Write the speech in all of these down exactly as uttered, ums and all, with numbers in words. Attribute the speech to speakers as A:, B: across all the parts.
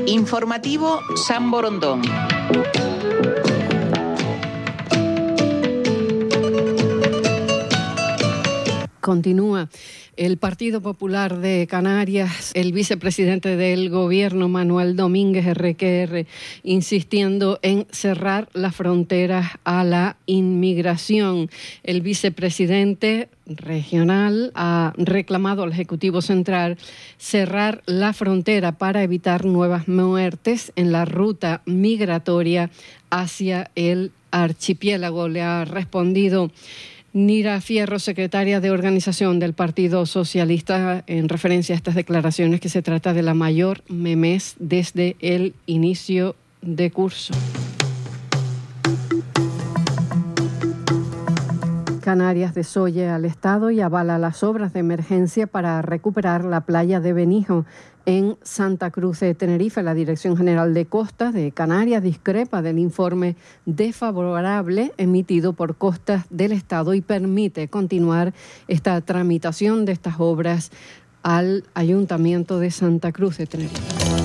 A: Informativo San Borondón.
B: Continúa el Partido Popular de Canarias, el vicepresidente del Gobierno, Manuel Domínguez erre que erre, insistiendo en cerrar las fronteras a la inmigración. El vicepresidente regional ha reclamado al Ejecutivo Central cerrar la frontera para evitar nuevas muertes en la ruta migratoria hacia el archipiélago. Le ha respondido Nira Fierro, secretaria de Organización del Partido Socialista, en referencia a estas declaraciones, que se trata de la mayor memez desde el inicio de curso. Canarias desoye al Estado y avala las obras de emergencia para recuperar la playa de Benijo en Santa Cruz de Tenerife. La Dirección General de Costas de Canarias discrepa del informe desfavorable emitido por Costas del Estado y permite continuar esta tramitación de estas obras al Ayuntamiento de Santa Cruz de Tenerife.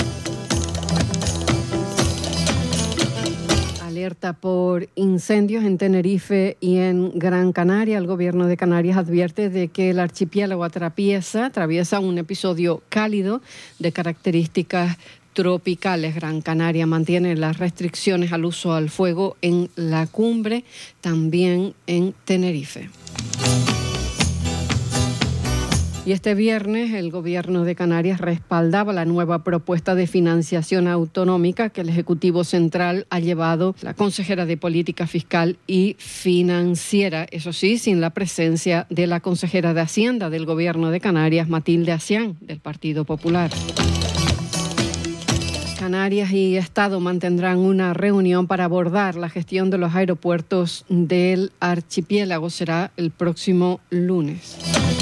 B: Alerta por incendios en Tenerife y en Gran Canaria. El Gobierno de Canarias advierte de que el archipiélago atraviesa, atraviesa un episodio cálido de características tropicales. Gran Canaria mantiene las restricciones al uso al fuego en la cumbre, también en Tenerife. Y este viernes el Gobierno de Canarias respaldaba la nueva propuesta de financiación autonómica que el Ejecutivo Central ha llevado la consejera de Política Fiscal y Financiera, eso sí, sin la presencia de la consejera de Hacienda del Gobierno de Canarias, Matilde Acián, del Partido Popular. Canarias y Estado mantendrán una reunión para abordar la gestión de los aeropuertos del archipiélago. Será el próximo lunes.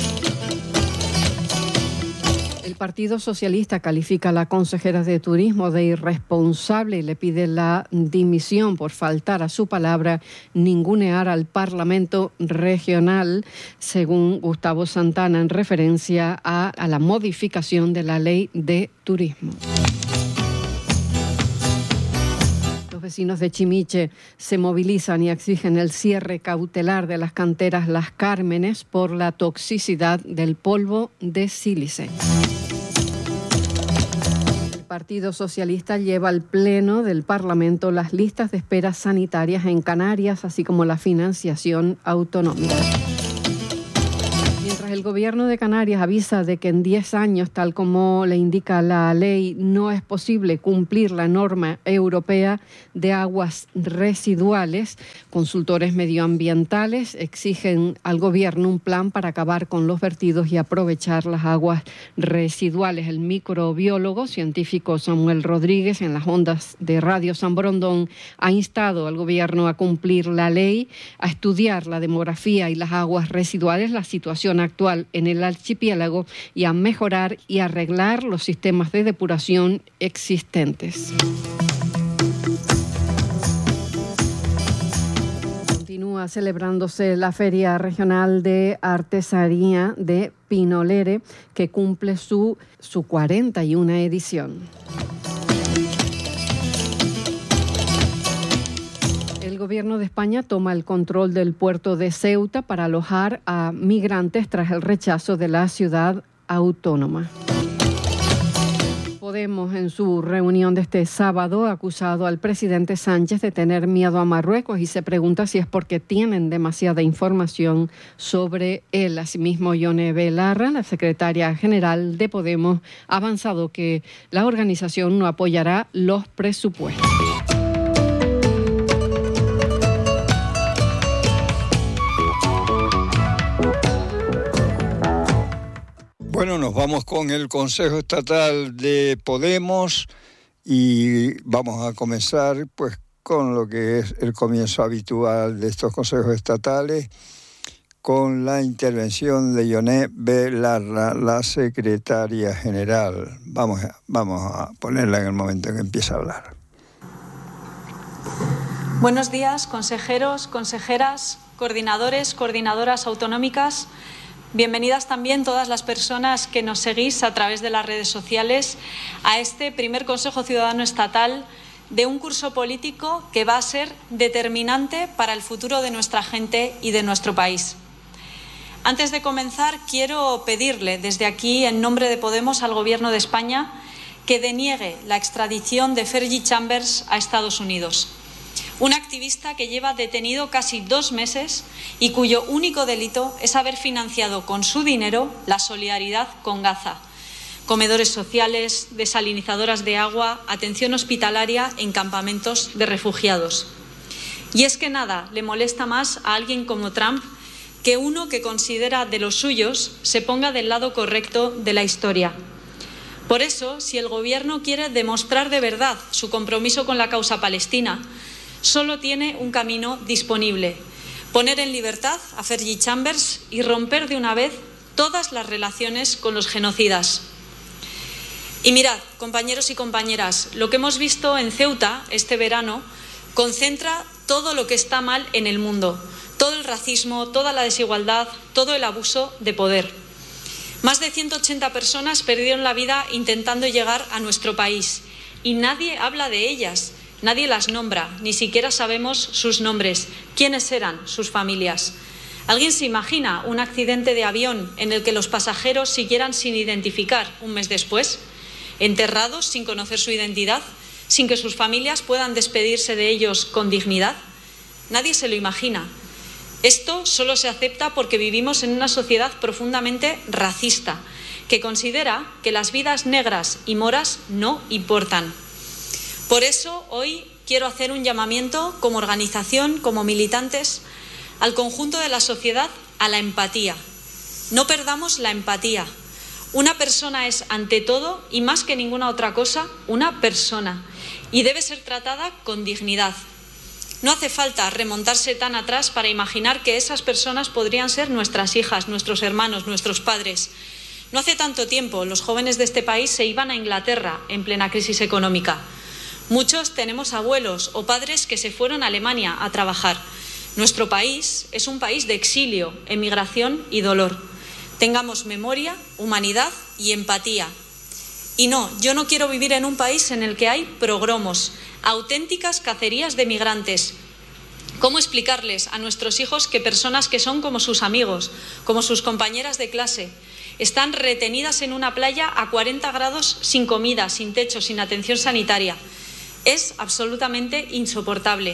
B: El Partido Socialista califica a la consejera de Turismo de irresponsable y le pide la dimisión por faltar a su palabra, ningunear al Parlamento regional, según Gustavo Santana, en referencia a, a la modificación de la ley de turismo. Los vecinos de Chimiche se movilizan y exigen el cierre cautelar de las canteras Las Cármenes por la toxicidad del polvo de sílice. El Partido Socialista lleva al Pleno del Parlamento las listas de espera sanitarias en Canarias, así como la financiación autonómica. Mientras el Gobierno de Canarias avisa de que en diez años, tal como le indica la ley, no es posible cumplir la norma europea de aguas residuales, consultores medioambientales exigen al Gobierno un plan para acabar con los vertidos y aprovechar las aguas residuales. El microbiólogo científico Samuel Rodríguez, en las ondas de Radio San Borondón, ha instado al Gobierno a cumplir la ley, a estudiar la demografía y las aguas residuales, la situación actual en el archipiélago y a mejorar y arreglar los sistemas de depuración existentes. Continúa celebrándose la Feria Regional de Artesanía de Pinolere, que cumple su, su cuarenta y una edición. El Gobierno de España toma el control del puerto de Ceuta para alojar a migrantes tras el rechazo de la ciudad autónoma. Podemos, en su reunión de este sábado, ha acusado al presidente Sánchez de tener miedo a Marruecos y se pregunta si es porque tienen demasiada información sobre él. Asimismo, Yone Belarra, la secretaria general de Podemos, ha avanzado que la organización no apoyará los presupuestos.
C: Bueno, nos vamos con el Consejo Estatal de Podemos y vamos a comenzar pues con lo que es el comienzo habitual de estos consejos estatales, con la intervención de Yone Belarra, la secretaria general. Vamos a, vamos a ponerla en el momento en que empieza a hablar.
D: Buenos días, consejeros, consejeras, coordinadores, coordinadoras autonómicas. Bienvenidas también todas las personas que nos seguís a través de las redes sociales a este primer Consejo Ciudadano Estatal de un curso político que va a ser determinante para el futuro de nuestra gente y de nuestro país. Antes de comenzar, quiero pedirle desde aquí, en nombre de Podemos, al Gobierno de España que deniegue la extradición de Fergie Chambers a Estados Unidos. Un activista que lleva detenido casi dos meses y cuyo único delito es haber financiado con su dinero la solidaridad con Gaza. Comedores sociales, desalinizadoras de agua, atención hospitalaria en campamentos de refugiados. Y es que nada le molesta más a alguien como Trump que uno que considera de los suyos se ponga del lado correcto de la historia. Por eso, si el Gobierno quiere demostrar de verdad su compromiso con la causa palestina, solo tiene un camino disponible: poner en libertad a Fergie Chambers y romper de una vez todas las relaciones con los genocidas. Y mirad, compañeros y compañeras, lo que hemos visto en Ceuta este verano concentra todo lo que está mal en el mundo, todo el racismo, toda la desigualdad, todo el abuso de poder. Más de ciento ochenta personas perdieron la vida intentando llegar a nuestro país y nadie habla de ellas. Nadie las nombra, ni siquiera sabemos sus nombres, quiénes eran sus familias. ¿Alguien se imagina un accidente de avión en el que los pasajeros siguieran sin identificar un mes después, enterrados sin conocer su identidad, sin que sus familias puedan despedirse de ellos con dignidad? Nadie se lo imagina. Esto solo se acepta porque vivimos en una sociedad profundamente racista, que considera que las vidas negras y moras no importan. Por eso, hoy quiero hacer un llamamiento como organización, como militantes, al conjunto de la sociedad a la empatía. No perdamos la empatía. Una persona es, ante todo, y más que ninguna otra cosa, una persona, y debe ser tratada con dignidad. No hace falta remontarse tan atrás para imaginar que esas personas podrían ser nuestras hijas, nuestros hermanos, nuestros padres. No hace tanto tiempo los jóvenes de este país se iban a Inglaterra en plena crisis económica. Muchos tenemos abuelos o padres que se fueron a Alemania a trabajar. Nuestro país es un país de exilio, emigración y dolor. Tengamos memoria, humanidad y empatía. Y no, yo no quiero vivir en un país en el que hay progromos, auténticas cacerías de migrantes. ¿Cómo explicarles a nuestros hijos que personas que son como sus amigos, como sus compañeras de clase, están retenidas en una playa a cuarenta grados sin comida, sin techo, sin atención sanitaria? Es absolutamente insoportable.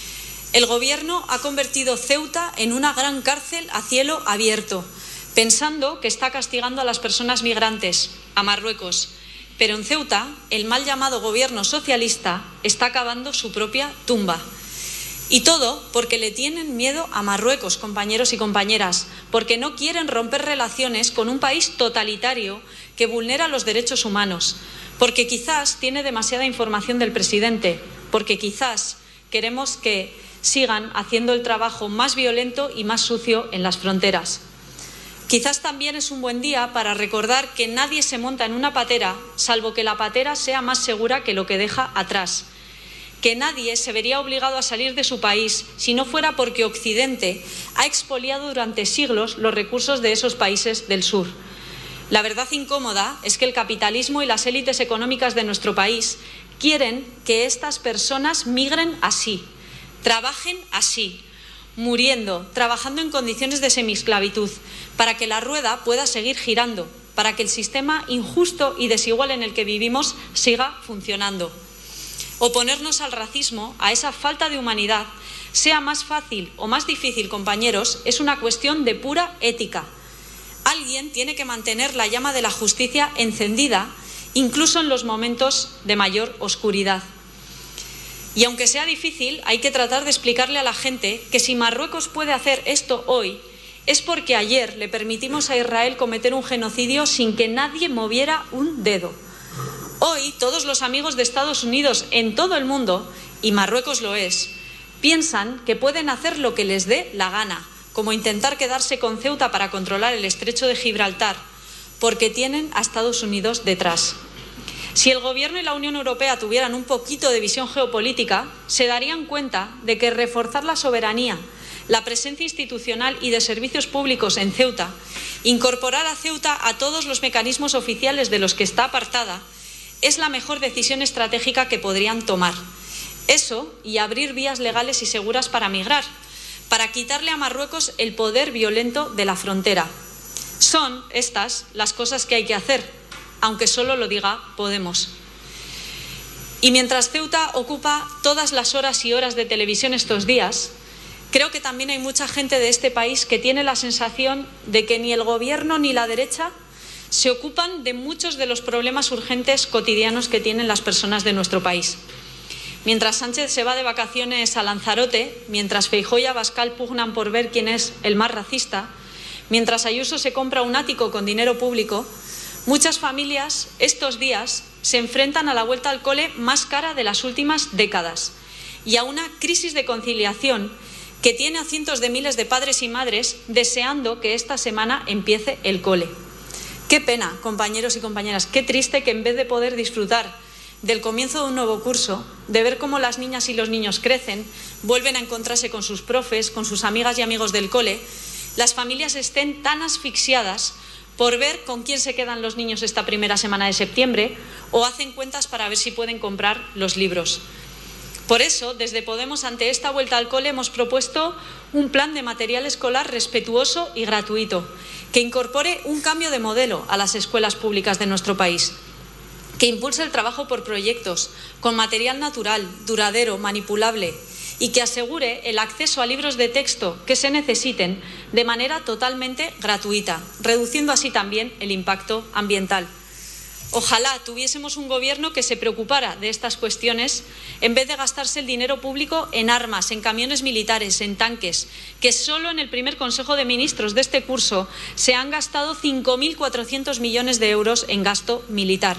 D: El Gobierno ha convertido Ceuta en una gran cárcel a cielo abierto, pensando que está castigando a las personas migrantes, a Marruecos. Pero en Ceuta, el mal llamado Gobierno socialista está cavando su propia tumba. Y todo porque le tienen miedo a Marruecos, compañeros y compañeras, porque no quieren romper relaciones con un país totalitario que vulnera los derechos humanos, porque quizás tiene demasiada información del presidente, porque quizás queremos que sigan haciendo el trabajo más violento y más sucio en las fronteras. Quizás también es un buen día para recordar que nadie se monta en una patera, salvo que la patera sea más segura que lo que deja atrás. Que nadie se vería obligado a salir de su país si no fuera porque Occidente ha expoliado durante siglos los recursos de esos países del sur. La verdad incómoda es que el capitalismo y las élites económicas de nuestro país quieren que estas personas migren así, trabajen así, muriendo, trabajando en condiciones de semiesclavitud, para que la rueda pueda seguir girando, para que el sistema injusto y desigual en el que vivimos siga funcionando. Oponernos al racismo, a esa falta de humanidad, sea más fácil o más difícil, compañeros, es una cuestión de pura ética. Alguien tiene que mantener la llama de la justicia encendida, incluso en los momentos de mayor oscuridad. Y aunque sea difícil, hay que tratar de explicarle a la gente que si Marruecos puede hacer esto hoy, es porque ayer le permitimos a Israel cometer un genocidio sin que nadie moviera un dedo. Hoy todos los amigos de Estados Unidos en todo el mundo, y Marruecos lo es, piensan que pueden hacer lo que les dé la gana, como intentar quedarse con Ceuta para controlar el estrecho de Gibraltar, porque tienen a Estados Unidos detrás. Si el Gobierno y la Unión Europea tuvieran un poquito de visión geopolítica, se darían cuenta de que reforzar la soberanía, la presencia institucional y de servicios públicos en Ceuta, incorporar a Ceuta a todos los mecanismos oficiales de los que está apartada, es la mejor decisión estratégica que podrían tomar. Eso y abrir vías legales y seguras para migrar, para quitarle a Marruecos el poder violento de la frontera. Son estas las cosas que hay que hacer, aunque solo lo diga Podemos. Y mientras Ceuta ocupa todas las horas y horas de televisión estos días, creo que también hay mucha gente de este país que tiene la sensación de que ni el Gobierno ni la derecha se ocupan de muchos de los problemas urgentes cotidianos que tienen las personas de nuestro país. Mientras Sánchez se va de vacaciones a Lanzarote, mientras Feijóo y Abascal pugnan por ver quién es el más racista, mientras Ayuso se compra un ático con dinero público, muchas familias estos días se enfrentan a la vuelta al cole más cara de las últimas décadas y a una crisis de conciliación que tiene a cientos de miles de padres y madres deseando que esta semana empiece el cole. Qué pena, compañeros y compañeras, qué triste que en vez de poder disfrutar del comienzo de un nuevo curso, de ver cómo las niñas y los niños crecen, vuelven a encontrarse con sus profes, con sus amigas y amigos del cole, las familias estén tan asfixiadas por ver con quién se quedan los niños esta primera semana de septiembre o hacen cuentas para ver si pueden comprar los libros. Por eso, desde Podemos, ante esta vuelta al cole, hemos propuesto un plan de material escolar respetuoso y gratuito, que incorpore un cambio de modelo a las escuelas públicas de nuestro país, que impulse el trabajo por proyectos, con material natural, duradero, manipulable, y que asegure el acceso a libros de texto que se necesiten de manera totalmente gratuita, reduciendo así también el impacto ambiental. Ojalá tuviésemos un gobierno que se preocupara de estas cuestiones en vez de gastarse el dinero público en armas, en camiones militares, en tanques, que solo en el primer Consejo de Ministros de este curso se han gastado cinco mil cuatrocientos millones de euros en gasto militar.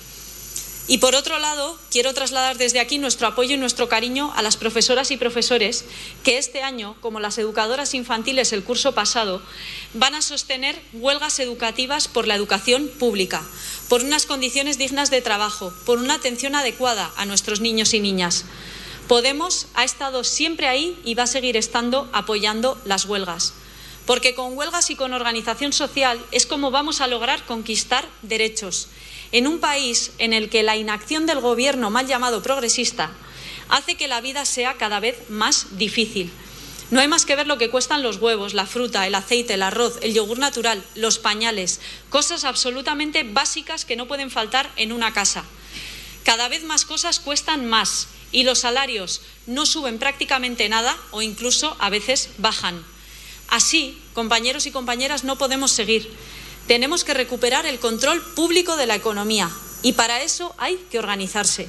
D: Y por otro lado, quiero trasladar desde aquí nuestro apoyo y nuestro cariño a las profesoras y profesores que este año, como las educadoras infantiles el curso pasado, van a sostener huelgas educativas por la educación pública, por unas condiciones dignas de trabajo, por una atención adecuada a nuestros niños y niñas. Podemos ha estado siempre ahí y va a seguir estando apoyando las huelgas. Porque con huelgas y con organización social es como vamos a lograr conquistar derechos en un país en el que la inacción del gobierno mal llamado progresista hace que la vida sea cada vez más difícil. No hay más que ver lo que cuestan los huevos, la fruta, el aceite, el arroz, el yogur natural, los pañales, cosas absolutamente básicas que no pueden faltar en una casa. Cada vez más cosas cuestan más y los salarios no suben prácticamente nada o incluso a veces bajan. Así, compañeros y compañeras, no podemos seguir. Tenemos que recuperar el control público de la economía y para eso hay que organizarse.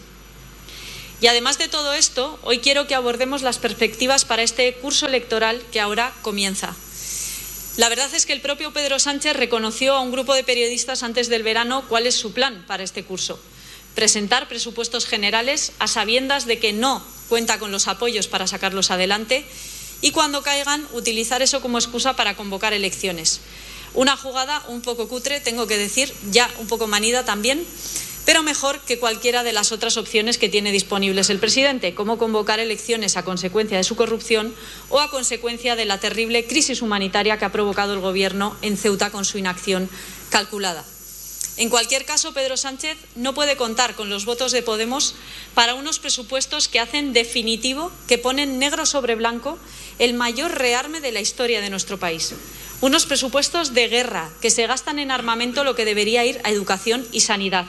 D: Y además de todo esto, hoy quiero que abordemos las perspectivas para este curso electoral que ahora comienza. La verdad es que el propio Pedro Sánchez reconoció a un grupo de periodistas antes del verano cuál es su plan para este curso. Presentar presupuestos generales a sabiendas de que no cuenta con los apoyos para sacarlos adelante y cuando caigan utilizar eso como excusa para convocar elecciones. Una jugada un poco cutre, tengo que decir, ya un poco manida también, pero mejor que cualquiera de las otras opciones que tiene disponibles el presidente, como convocar elecciones a consecuencia de su corrupción o a consecuencia de la terrible crisis humanitaria que ha provocado el Gobierno en Ceuta con su inacción calculada. En cualquier caso, Pedro Sánchez no puede contar con los votos de Podemos para unos presupuestos que hacen definitivo, que ponen negro sobre blanco el mayor rearme de la historia de nuestro país. Unos presupuestos de guerra que se gastan en armamento lo que debería ir a educación y sanidad.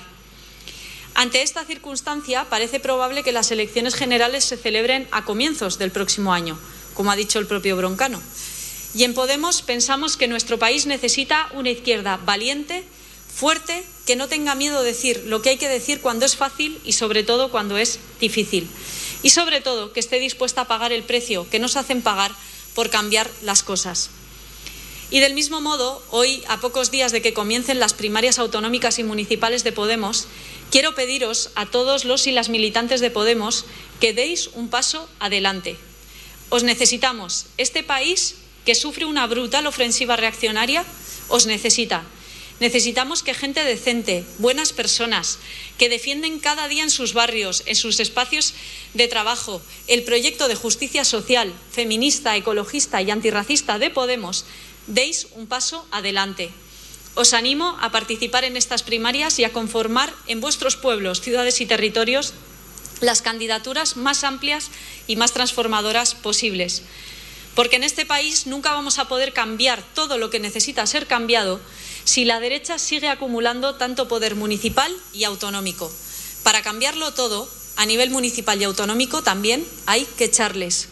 D: Ante esta circunstancia, parece probable que las elecciones generales se celebren a comienzos del próximo año, como ha dicho el propio Broncano. Y en Podemos pensamos que nuestro país necesita una izquierda valiente, fuerte, que no tenga miedo de decir lo que hay que decir cuando es fácil y sobre todo cuando es difícil. Y sobre todo que esté dispuesta a pagar el precio que nos hacen pagar por cambiar las cosas. Y del mismo modo, hoy, a pocos días de que comiencen las primarias autonómicas y municipales de Podemos, quiero pediros a todos los y las militantes de Podemos que deis un paso adelante. Os necesitamos. Este país, que sufre una brutal ofensiva reaccionaria, os necesita. Necesitamos que gente decente, buenas personas, que defienden cada día en sus barrios, en sus espacios de trabajo, el proyecto de justicia social, feminista, ecologista y antirracista de Podemos, deis un paso adelante. Os animo a participar en estas primarias y a conformar en vuestros pueblos, ciudades y territorios las candidaturas más amplias y más transformadoras posibles. Porque en este país nunca vamos a poder cambiar todo lo que necesita ser cambiado si la derecha sigue acumulando tanto poder municipal y autonómico. Para cambiarlo todo, a nivel municipal y autonómico también hay que echarles.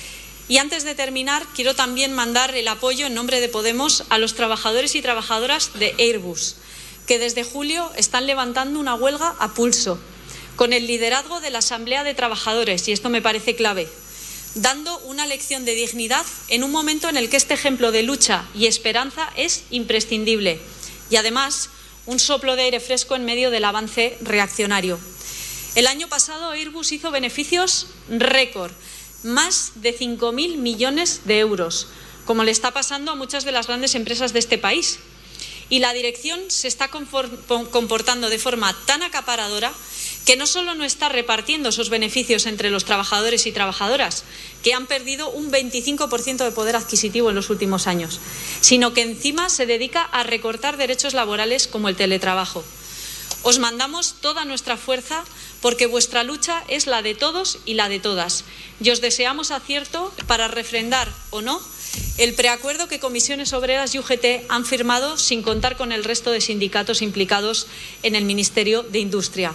D: Y antes de terminar, quiero también mandar el apoyo en nombre de Podemos a los trabajadores y trabajadoras de Airbus, que desde julio están levantando una huelga a pulso, con el liderazgo de la Asamblea de Trabajadores, y esto me parece clave, dando una lección de dignidad en un momento en el que este ejemplo de lucha y esperanza es imprescindible y además un soplo de aire fresco en medio del avance reaccionario. El año pasado Airbus hizo beneficios récord, más de cinco mil millones de euros, como le está pasando a muchas de las grandes empresas de este país. Y la dirección se está comportando de forma tan acaparadora que no solo no está repartiendo esos beneficios entre los trabajadores y trabajadoras, que han perdido un veinticinco por ciento de poder adquisitivo en los últimos años, sino que encima se dedica a recortar derechos laborales como el teletrabajo. Os mandamos toda nuestra fuerza porque vuestra lucha es la de todos y la de todas. Y os deseamos acierto para refrendar o no el preacuerdo que Comisiones Obreras y U G T han firmado sin contar con el resto de sindicatos implicados en el Ministerio de Industria.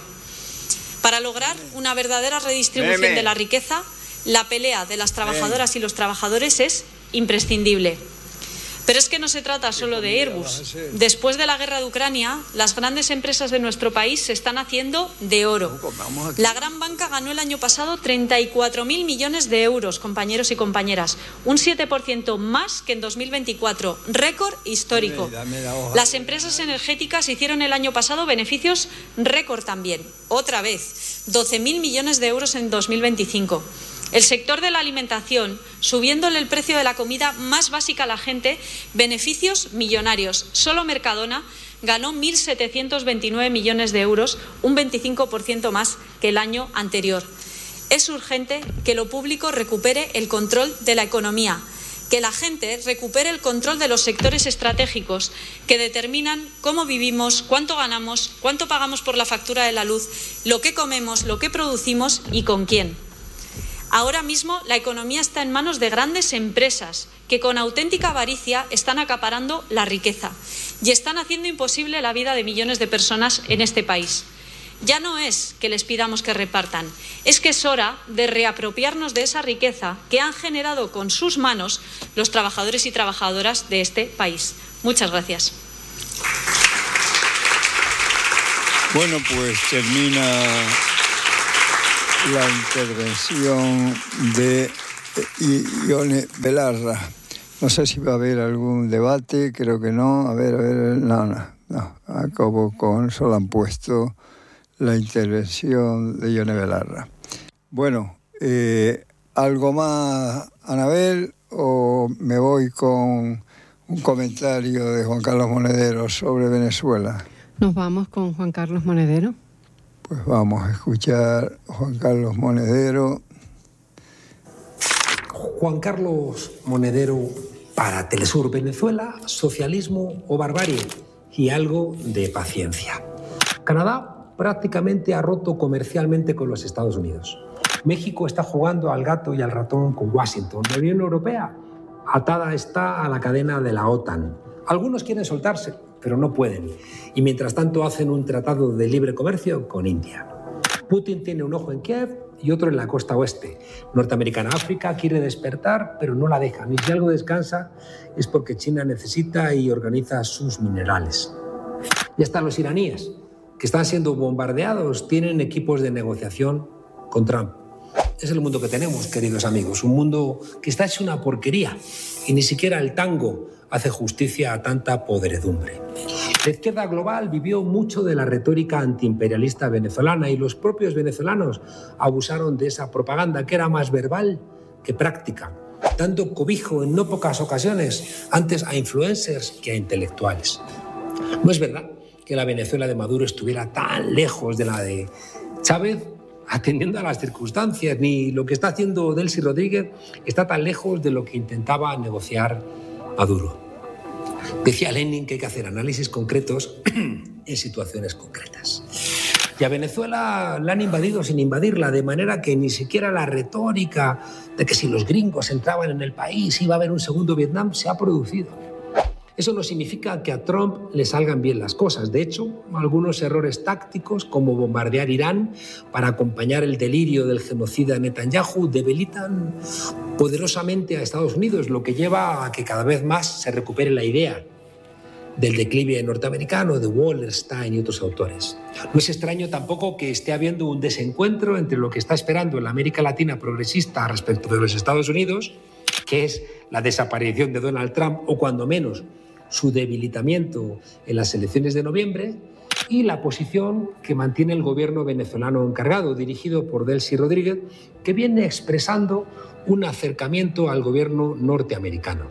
D: Para lograr una verdadera redistribución Meme. de la riqueza, la pelea de las trabajadoras Meme. y los trabajadores es imprescindible. Pero es que no se trata solo de Airbus. Después de la guerra de Ucrania, las grandes empresas de nuestro país se están haciendo de oro. La gran banca ganó el año pasado treinta y cuatro mil millones de euros, compañeros y compañeras, un siete por ciento más que en dos mil veinticuatro, récord histórico. Las empresas energéticas hicieron el año pasado beneficios récord también, otra vez, doce mil millones de euros en dos mil veinticinco. El sector de la alimentación, subiéndole el precio de la comida más básica a la gente, beneficios millonarios. Solo Mercadona ganó mil setecientos veintinueve millones de euros, un veinticinco por ciento más que el año anterior. Es urgente que lo público recupere el control de la economía, que la gente recupere el control de los sectores estratégicos que determinan cómo vivimos, cuánto ganamos, cuánto pagamos por la factura de la luz, lo que comemos, lo que producimos y con quién. Ahora mismo la economía está en manos de grandes empresas que con auténtica avaricia están acaparando la riqueza y están haciendo imposible la vida de millones de personas en este país. Ya no es que les pidamos que repartan, es que es hora de reapropiarnos de esa riqueza que han generado con sus manos los trabajadores y trabajadoras de este país. Muchas gracias.
C: Bueno, pues termina la intervención de Ione Belarra. No sé si va a haber algún debate, creo que no. A ver, a ver, no, no, no. Acabo con, solo han puesto la intervención de Ione Belarra. Bueno, eh, ¿algo más, Anabel, o me voy con un comentario de Juan Carlos Monedero sobre Venezuela?
B: Nos vamos con Juan Carlos Monedero.
C: Pues vamos a escuchar a Juan Carlos Monedero.
E: Juan Carlos Monedero para Telesur. Venezuela, socialismo o barbarie, y algo de paciencia. Canadá prácticamente ha roto comercialmente con los Estados Unidos. México está jugando al gato y al ratón con Washington. La Unión Europea atada está a la cadena de la OTAN. Algunos quieren soltarse, pero no pueden. Y mientras tanto hacen un tratado de libre comercio con India. Putin tiene un ojo en Kiev y otro en la costa oeste. Norteamericana África quiere despertar, pero no la dejan. Y si algo descansa es porque China necesita y organiza sus minerales. Y hasta los iraníes, que están siendo bombardeados, tienen equipos de negociación con Trump. Es el mundo que tenemos, queridos amigos. Un mundo que está hecho una porquería. Y ni siquiera el tango hace justicia a tanta podredumbre. La izquierda global vivió mucho de la retórica antiimperialista venezolana y los propios venezolanos abusaron de esa propaganda que era más verbal que práctica, dando cobijo en no pocas ocasiones antes a influencers que a intelectuales. No es verdad que la Venezuela de Maduro estuviera tan lejos de la de Chávez, atendiendo a las circunstancias, ni lo que está haciendo Delcy Rodríguez está tan lejos de lo que intentaba negociar Maduro. Decía Lenin que hay que hacer análisis concretos en situaciones concretas. Y a Venezuela la han invadido sin invadirla, de manera que ni siquiera la retórica de que si los gringos entraban en el país iba a haber un segundo Vietnam se ha producido. Eso no significa que a Trump le salgan bien las cosas. De hecho, algunos errores tácticos, como bombardear Irán para acompañar el delirio del genocida Netanyahu, debilitan poderosamente a Estados Unidos, lo que lleva a que cada vez más se recupere la idea del declive norteamericano de Wallerstein y otros autores. No es extraño tampoco que esté habiendo un desencuentro entre lo que está esperando la América Latina progresista respecto de los Estados Unidos, que es la desaparición de Donald Trump o cuando menos su debilitamiento en las elecciones de noviembre, y la posición que mantiene el gobierno venezolano encargado, dirigido por Delcy Rodríguez, que viene expresando un acercamiento al gobierno norteamericano.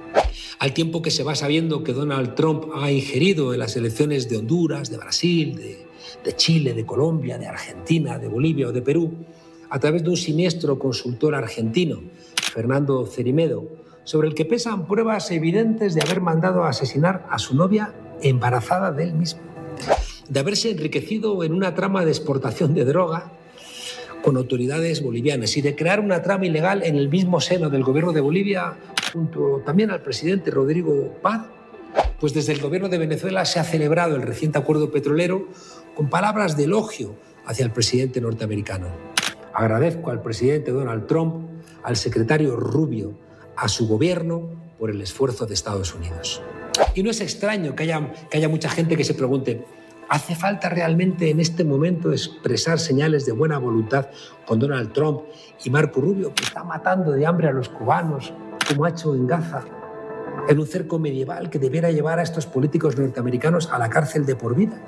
E: Al tiempo que se va sabiendo que Donald Trump ha ingerido en las elecciones de Honduras, de Brasil, de, de Chile, de Colombia, de Argentina, de Bolivia o de Perú, a través de un siniestro consultor argentino, Fernando Cerimedo, sobre el que pesan pruebas evidentes de haber mandado a asesinar a su novia embarazada de él mismo, de haberse enriquecido en una trama de exportación de droga con autoridades bolivianas y de crear una trama ilegal en el mismo seno del gobierno de Bolivia junto también al presidente Rodrigo Paz. Pues desde el gobierno de Venezuela se ha celebrado el reciente acuerdo petrolero con palabras de elogio hacia el presidente norteamericano. Agradezco al presidente Donald Trump, al secretario Rubio, a su gobierno por el esfuerzo de Estados Unidos. Y no es extraño que haya, que haya mucha gente que se pregunte, ¿hace falta realmente en este momento expresar señales de buena voluntad con Donald Trump y Marco Rubio, que está matando de hambre a los cubanos, como ha hecho en Gaza, en un cerco medieval que debiera llevar a estos políticos norteamericanos a la cárcel de por vida?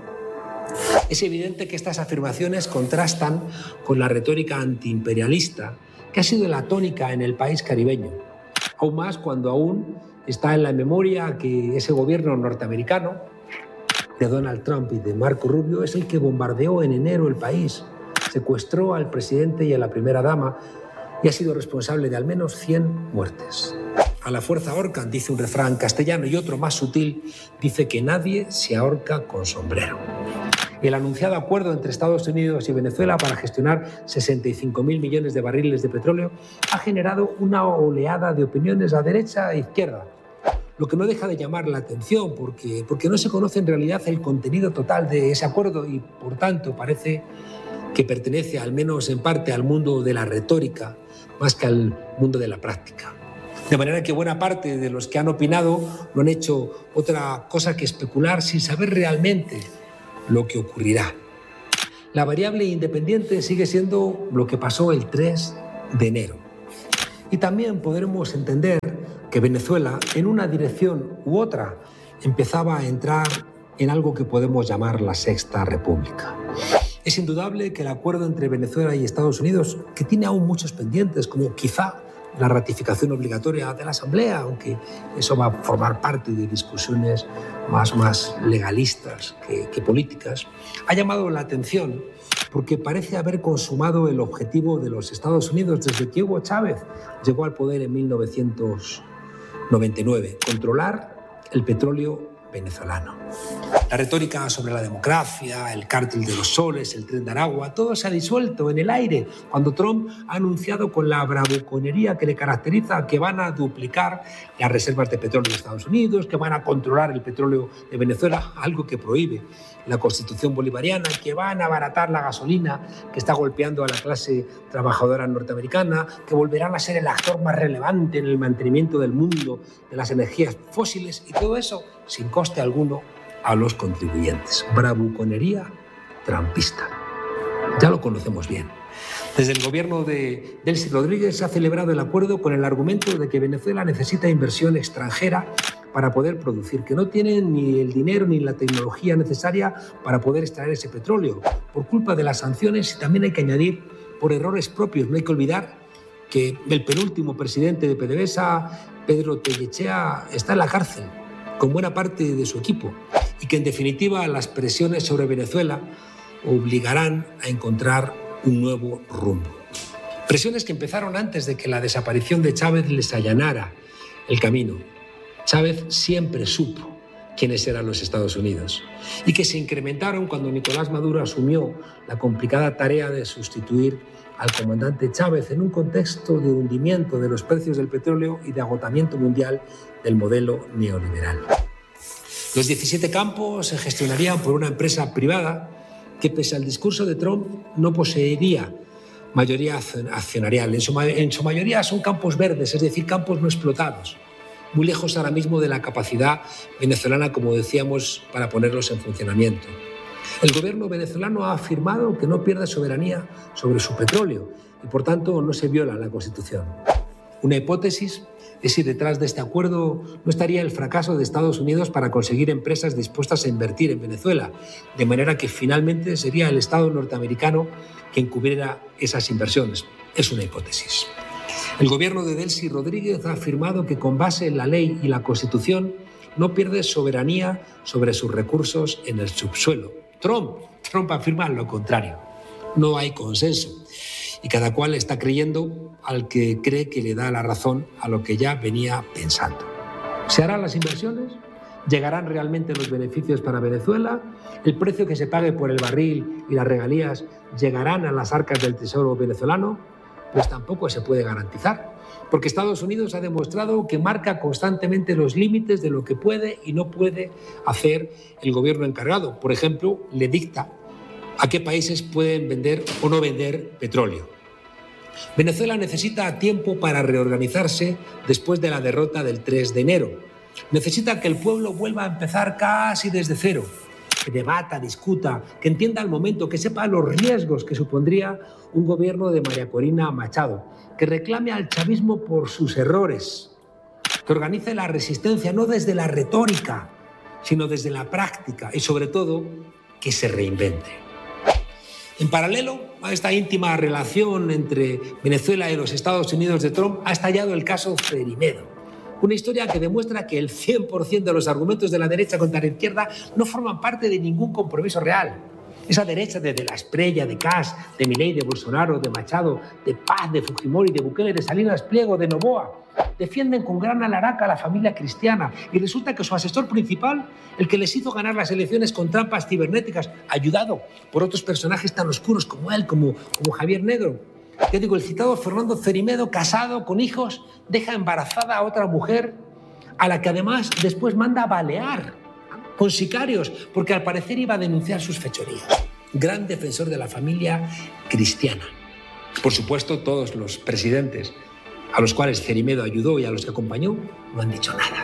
E: Es evidente que estas afirmaciones contrastan con la retórica antiimperialista que ha sido la tónica en el país caribeño. Aún más cuando aún está en la memoria que ese gobierno norteamericano de Donald Trump y de Marco Rubio es el que bombardeó en enero el país, secuestró al presidente y a la primera dama y ha sido responsable de al menos cien muertes. A la fuerza ahorcan, dice un refrán castellano, y otro más sutil dice que nadie se ahorca con sombrero. El anunciado acuerdo entre Estados Unidos y Venezuela para gestionar sesenta y cinco mil millones de barriles de petróleo ha generado una oleada de opiniones a derecha e izquierda, lo que no deja de llamar la atención porque, porque no se conoce en realidad el contenido total de ese acuerdo y, por tanto, parece que pertenece, al menos en parte, al mundo de la retórica más que al mundo de la práctica. De manera que buena parte de los que han opinado no han hecho otra cosa que especular sin saber realmente lo que ocurrirá. La variable independiente sigue siendo lo que pasó el tres de enero. Y también podremos entender que Venezuela, en una dirección u otra, empezaba a entrar en algo que podemos llamar la Sexta República. Es indudable que el acuerdo entre Venezuela y Estados Unidos, que tiene aún muchos pendientes, como quizá la ratificación obligatoria de la Asamblea, aunque eso va a formar parte de discusiones más, más legalistas que, que políticas, ha llamado la atención porque parece haber consumado el objetivo de los Estados Unidos desde que Hugo Chávez llegó al poder en mil novecientos noventa y nueve, controlar el petróleo venezolano. La retórica sobre la democracia, el cártel de los soles, el tren de Aragua, todo se ha disuelto en el aire cuando Trump ha anunciado con la bravuconería que le caracteriza que van a duplicar las reservas de petróleo de Estados Unidos, que van a controlar el petróleo de Venezuela, algo que prohíbe la Constitución bolivariana, que van a abaratar la gasolina que está golpeando a la clase trabajadora norteamericana, que volverán a ser el actor más relevante en el mantenimiento del mundo de las energías fósiles, y todo eso sin coste alguno a los contribuyentes. Bravuconería trampista. Ya lo conocemos bien. Desde el gobierno de Delcy Rodríguez se ha celebrado el acuerdo con el argumento de que Venezuela necesita inversión extranjera para poder producir, que no tienen ni el dinero ni la tecnología necesaria para poder extraer ese petróleo, por culpa de las sanciones, y también hay que añadir por errores propios. No hay que olvidar que el penúltimo presidente de PDVSA, Pedro Tellechea, está en la cárcel con buena parte de su equipo y que en definitiva las presiones sobre Venezuela obligarán a encontrar un nuevo rumbo. Presiones que empezaron antes de que la desaparición de Chávez les allanara el camino. Chávez siempre supo quiénes eran los Estados Unidos y que se incrementaron cuando Nicolás Maduro asumió la complicada tarea de sustituir al comandante Chávez en un contexto de hundimiento de los precios del petróleo y de agotamiento mundial del modelo neoliberal. Los diecisiete campos se gestionarían por una empresa privada que, pese al discurso de Trump, no poseería mayoría accionarial. En su, en su mayoría son campos verdes, es decir, campos no explotados, muy lejos ahora mismo de la capacidad venezolana, como decíamos, para ponerlos en funcionamiento. El gobierno venezolano ha afirmado que no pierde soberanía sobre su petróleo y, por tanto, no se viola la Constitución. Una hipótesis es si detrás de este acuerdo no estaría el fracaso de Estados Unidos para conseguir empresas dispuestas a invertir en Venezuela, de manera que finalmente sería el Estado norteamericano quien cubriera esas inversiones. Es una hipótesis. El gobierno de Delcy Rodríguez ha afirmado que, con base en la ley y la Constitución, no pierde soberanía sobre sus recursos en el subsuelo. Trump, Trump afirma lo contrario. No hay consenso y cada cual está creyendo al que cree que le da la razón a lo que ya venía pensando. ¿Se harán las inversiones? ¿Llegarán realmente los beneficios para Venezuela? ¿El precio que se pague por el barril y las regalías llegarán a las arcas del Tesoro venezolano? Pues tampoco se puede garantizar, porque Estados Unidos ha demostrado que marca constantemente los límites de lo que puede y no puede hacer el gobierno encargado. Por ejemplo, le dicta a qué países pueden vender o no vender petróleo. Venezuela necesita tiempo para reorganizarse después de la derrota del tres de enero. Necesita que el pueblo vuelva a empezar casi desde cero, que debata, discuta, que entienda el momento, que sepa los riesgos que supondría un gobierno de María Corina Machado, que reclame al chavismo por sus errores, que organice la resistencia no desde la retórica, sino desde la práctica y, sobre todo, que se reinvente. En paralelo a esta íntima relación entre Venezuela y los Estados Unidos de Trump ha estallado el caso Cerimedo. Una historia que demuestra que el cien por ciento de los argumentos de la derecha contra la izquierda no forman parte de ningún compromiso real. Esa derecha de, de la Espriella, de Kass, de Milei, de Bolsonaro, de Machado, de Paz, de Fujimori, de Bukele, de Salinas Pliego, de Noboa, defienden con gran alaraca a la familia cristiana y resulta que su asesor principal, el que les hizo ganar las elecciones con trampas cibernéticas, ayudado por otros personajes tan oscuros como él, como, como Javier Negro. Ya digo, el citado Fernando Cerimedo, casado, con hijos, deja embarazada a otra mujer, a la que además después manda a balear con sicarios, porque al parecer iba a denunciar sus fechorías. Gran defensor de la familia cristiana. Por supuesto, todos los presidentes a los cuales Cerimedo ayudó y a los que acompañó no han dicho nada.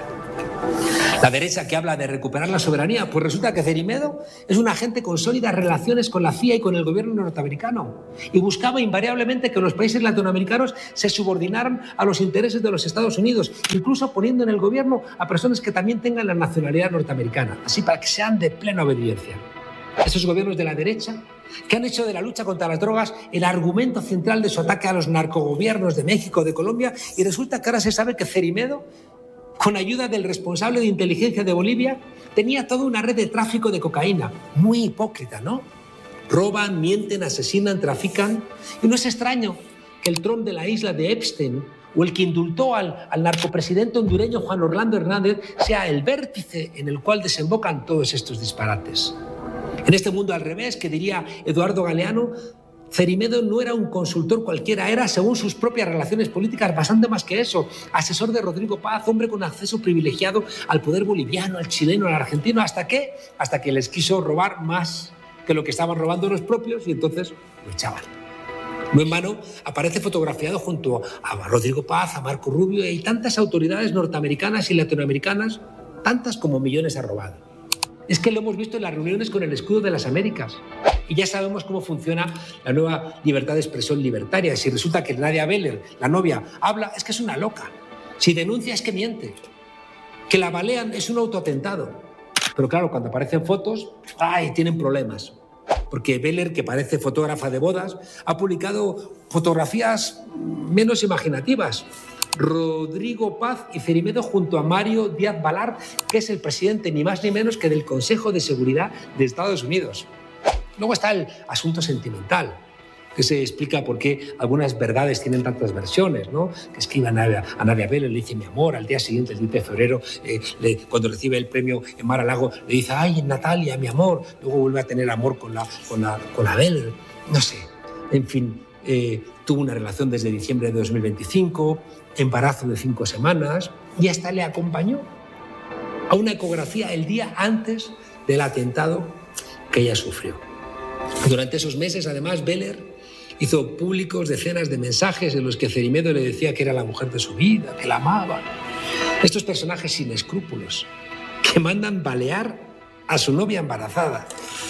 E: La derecha que habla de recuperar la soberanía, pues resulta que Cerimedo es un agente con sólidas relaciones con la C I A y con el gobierno norteamericano y buscaba invariablemente que los países latinoamericanos se subordinaran a los intereses de los Estados Unidos, incluso poniendo en el gobierno a personas que también tengan la nacionalidad norteamericana, así para que sean de plena obediencia. Esos gobiernos de la derecha que han hecho de la lucha contra las drogas el argumento central de su ataque a los narcogobiernos de México, de Colombia, y resulta que ahora se sabe que Cerimedo, con ayuda del responsable de inteligencia de Bolivia, tenía toda una red de tráfico de cocaína. Muy hipócrita, ¿no? Roban, mienten, asesinan, trafican. Y no es extraño que el Trump de la isla de Epstein o el que indultó al, al narcopresidente hondureño Juan Orlando Hernández sea el vértice en el cual desembocan todos estos disparates. En este mundo al revés, que diría Eduardo Galeano, Cerimedo no era un consultor cualquiera, era, según sus propias relaciones políticas, bastante más que eso. Asesor de Rodrigo Paz, hombre con acceso privilegiado al poder boliviano, al chileno, al argentino. ¿Hasta qué? Hasta que les quiso robar más que lo que estaban robando los propios y entonces lo echaban. No en vano aparece fotografiado junto a Rodrigo Paz, a Marco Rubio y tantas autoridades norteamericanas y latinoamericanas, tantas como millones ha robado. Es que lo hemos visto en las reuniones con el escudo de las Américas. Y ya sabemos cómo funciona la nueva libertad de expresión libertaria. Si resulta que Nadia Beller, la novia, habla, es que es una loca. Si denuncia, es que miente. Que la balean es un autoatentado. Pero claro, cuando aparecen fotos, ¡ay!, tienen problemas. Porque Beller, que parece fotógrafa de bodas, ha publicado fotografías menos imaginativas. Rodrigo Paz y Cerimedo junto a Mario Díaz Balart, que es el presidente ni más ni menos que del Consejo de Seguridad de Estados Unidos. Luego está el asunto sentimental, que se explica por qué algunas verdades tienen tantas versiones, ¿no? Que escribe a Nadia, a Nadia Vélez, le dice mi amor, al día siguiente, el diez de febrero, eh, le, cuando recibe el premio en Mar a Lago, le dice, ay, Natalia, mi amor, luego vuelve a tener amor con la, con la, con la Vélez, no sé, en fin, eh, tuvo una relación desde diciembre de dos mil veinticinco, embarazo de cinco semanas, y hasta le acompañó a una ecografía el día antes del atentado que ella sufrió. Durante esos meses, además, Vélez hizo públicos decenas de mensajes en los que Cerimedo le decía que era la mujer de su vida, que la amaba. Estos personajes sin escrúpulos, que mandan balear a su novia embarazada,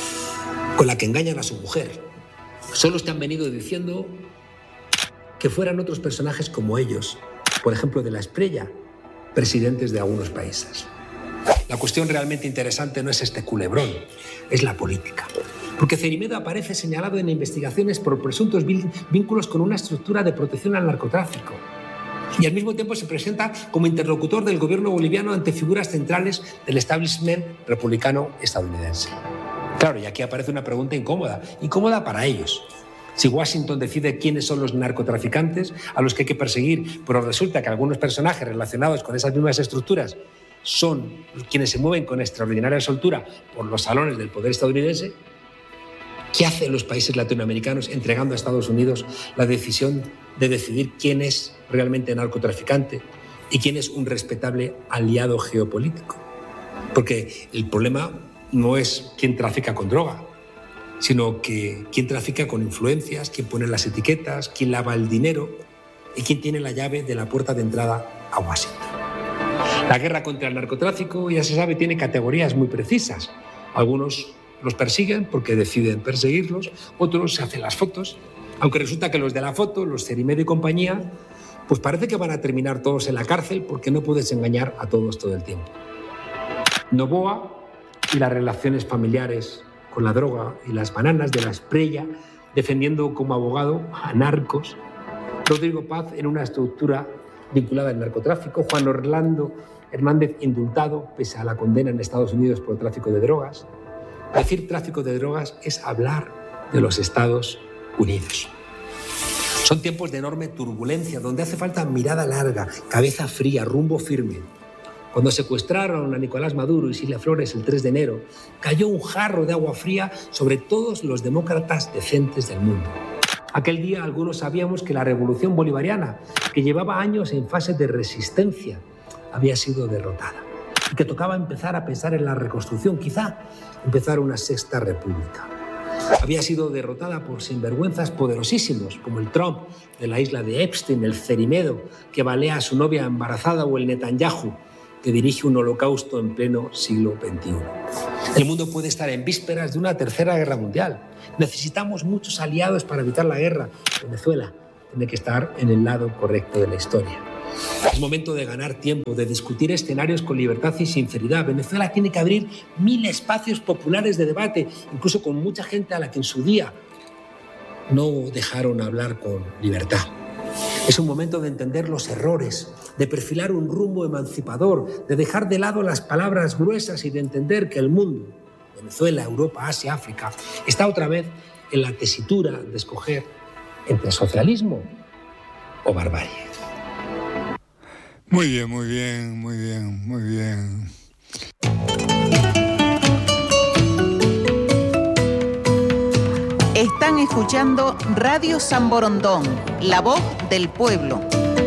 E: con la que engañan a su mujer, son los que han venido diciendo que fueran otros personajes como ellos, por ejemplo, de la Espriella, presidentes de algunos países. La cuestión realmente interesante no es este culebrón, es la política. Porque Cerimedo aparece señalado en investigaciones por presuntos vínculos con una estructura de protección al narcotráfico. Y al mismo tiempo se presenta como interlocutor del gobierno boliviano ante figuras centrales del establishment republicano estadounidense. Claro, y aquí aparece una pregunta incómoda, incómoda para ellos. Si Washington decide quiénes son los narcotraficantes a los que hay que perseguir, pero resulta que algunos personajes relacionados con esas mismas estructuras son quienes se mueven con extraordinaria soltura por los salones del poder estadounidense, ¿qué hacen los países latinoamericanos entregando a Estados Unidos la decisión de decidir quién es realmente narcotraficante y quién es un respetable aliado geopolítico? Porque el problema no es quién trafica con droga, sino que quién trafica con influencias, quién pone las etiquetas, quién lava el dinero y quién tiene la llave de la puerta de entrada a Washington. La guerra contra el narcotráfico, ya se sabe, tiene categorías muy precisas. Algunos los persiguen porque deciden perseguirlos, otros se hacen las fotos, aunque resulta que los de la foto, los Cerimedo y compañía, pues parece que van a terminar todos en la cárcel porque no puedes engañar a todos todo el tiempo. Noboa y las relaciones familiares con la droga y las bananas de la Espriella, defendiendo como abogado a narcos. Rodrigo Paz en una estructura vinculada al narcotráfico. Juan Orlando Hernández indultado pese a la condena en Estados Unidos por tráfico de drogas. Decir tráfico de drogas es hablar de los Estados Unidos. Son tiempos de enorme turbulencia, donde hace falta mirada larga, cabeza fría, rumbo firme. Cuando secuestraron a Nicolás Maduro y Cilia Flores el tres de enero, cayó un jarro de agua fría sobre todos los demócratas decentes del mundo. Aquel día algunos sabíamos que la revolución bolivariana, que llevaba años en fase de resistencia, había sido derrotada y que tocaba empezar a pensar en la reconstrucción, quizá empezar una sexta república. Había sido derrotada por sinvergüenzas poderosísimos como el Trump de la isla de Epstein, el Cerimedo que balea a su novia embarazada o el Netanyahu que dirige un holocausto en pleno siglo veintiuno. El mundo puede estar en vísperas de una tercera guerra mundial. Necesitamos muchos aliados para evitar la guerra. Venezuela tiene que estar en el lado correcto de la historia. Es momento de ganar tiempo, de discutir escenarios con libertad y sinceridad. Venezuela tiene que abrir mil espacios populares de debate, incluso con mucha gente a la que en su día no dejaron hablar con libertad. Es un momento de entender los errores, de perfilar un rumbo emancipador, de dejar de lado las palabras gruesas y de entender que el mundo, Venezuela, Europa, Asia, África, está otra vez en la tesitura de escoger entre socialismo o barbarie.
C: Muy bien, muy bien, muy bien, muy bien.
A: Están escuchando Radio San Borondón, la voz del pueblo.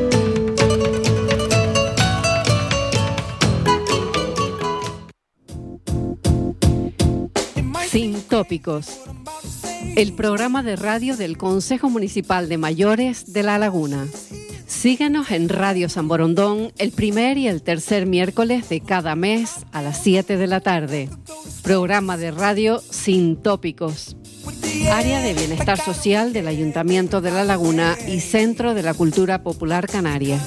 B: Sin tópicos. El programa de radio del Consejo Municipal de Mayores de La Laguna. Síguenos en Radio San Borondón el primer y el tercer miércoles de cada mes a las siete de la tarde. Programa de radio Sin Tópicos. Área de Bienestar Social del Ayuntamiento de La Laguna y Centro de la Cultura Popular Canaria.